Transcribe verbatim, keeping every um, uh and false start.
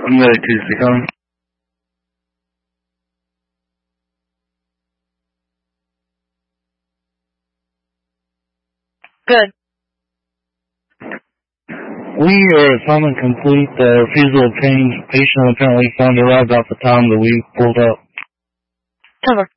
I'm ready to become. Good. We are assignment complete. The refusal of change. Patient apparently found arrived off the time that we pulled up. Cover.